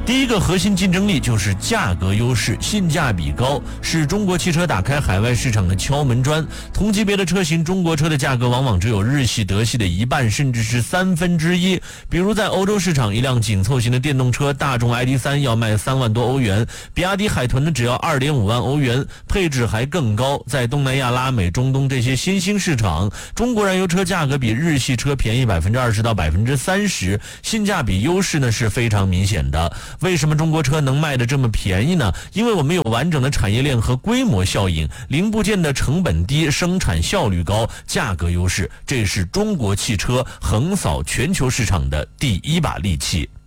第一个核心竞争力就是价格优势，性价比高是中国汽车打开海外市场的敲门砖。同级别的车型，中国车的价格往往只有日系、德系的一半，甚至是1/3。比如在欧洲市场，一辆紧凑型的电动车大众 ID.3 要卖3万多欧元，比亚迪海豚呢只要2.5万欧元，配置还更高。在东南亚、拉美、中东这些新兴市场，中国燃油车价格比日系车便宜20%到30%，性价比优势呢是非常明显的。为什么中国车能卖得这么便宜呢？因为我们有完整的产业链和规模效应，零部件的成本低，生产效率高，价格优势，这是中国汽车横扫全球市场的第一把利器。